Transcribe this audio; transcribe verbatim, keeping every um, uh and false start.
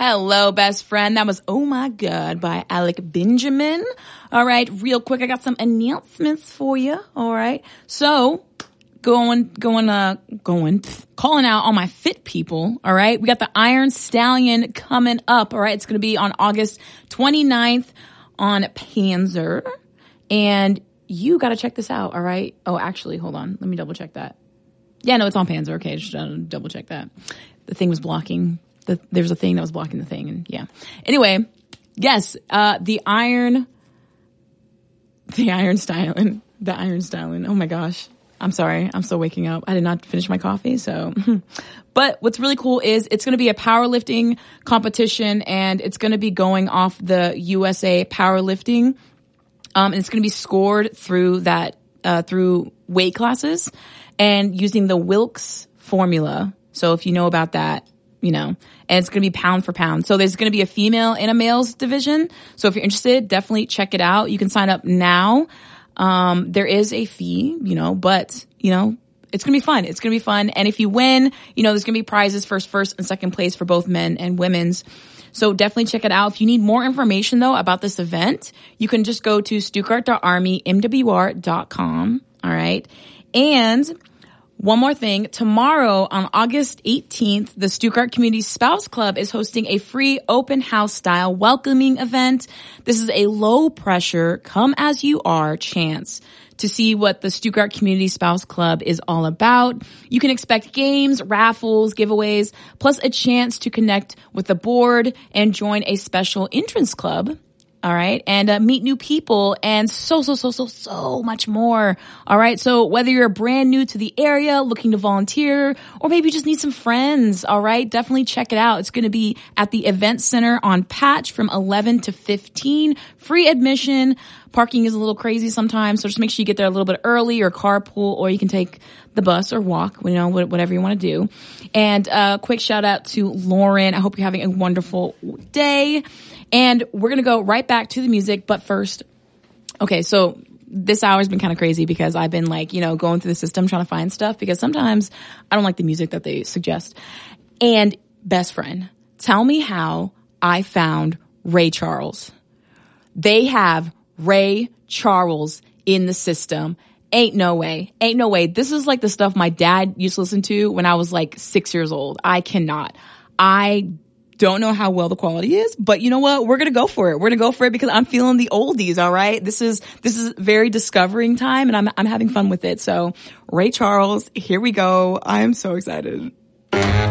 Hello, best friend. That was Oh My God by Alec Benjamin. All right, real quick, I got some announcements for you. All right. So, going, going, uh, going, pff, calling out all my fit people. All right. We got the Iron Stallion coming up. All right. It's going to be on August twenty-ninth on Panzer. And you got to check this out. All right. Oh, actually, hold on. Let me double check that. Yeah, no, it's on Panzer. Okay. Just uh, double check that. The thing was blocking. The, there was a thing that was blocking the thing. And yeah. Anyway, yes, uh, the Iron, the Iron Stallion, the Iron Stallion. Oh my gosh. I'm sorry. I'm still waking up. I did not finish my coffee. So, but what's really cool is it's going to be a powerlifting competition and it's going to be going off the U S A powerlifting. Um, and it's going to be scored through that, uh, through weight classes and using the Wilks formula. So if you know about that, you know, and it's going to be pound for pound. So there's going to be a female and a male's division. So if you're interested, definitely check it out. You can sign up now. Um, there is a fee, you know, but, you know, it's going to be fun. It's going to be fun. And if you win, you know, there's going to be prizes for first and second place for both men and women's. So definitely check it out. If you need more information, though, about this event, you can just go to stuttgart dot army m w r dot com. All right. And one more thing. Tomorrow on August eighteenth, the Stuttgart Community Spouse Club is hosting a free open house style welcoming event. This is a low pressure, come as you are chance to see what the Stuttgart Community Spouse Club is all about. You can expect games, raffles, giveaways, plus a chance to connect with the board and join a special entrance club. All right. And uh, meet new people and so, so, so, so, so much more. All right. So whether you're brand new to the area, looking to volunteer, or maybe you just need some friends. All right. Definitely check it out. It's going to be at the event center on Patch from eleven to fifteen. Free admission. Parking is a little crazy sometimes. So just make sure you get there a little bit early or carpool, or you can take the bus or walk, you know, whatever you want to do. And uh quick shout out to Lauren. I hope you're having a wonderful day. And we're going to go right back to the music. But first, okay, so this hour has been kind of crazy because I've been like, you know, going through the system trying to find stuff because sometimes I don't like the music that they suggest. And best friend, tell me how I found Ray Charles. They have Ray Charles in the system. Ain't no way. Ain't no way. This is like the stuff my dad used to listen to when I was like six years old. I cannot. I don't know how well the quality is, but you know what? We're going to go for it. We're going to go for it because I'm feeling the oldies. All right. This is, this is very discovering time and I'm, I'm having fun with it. So Ray Charles, here we go. I am so excited.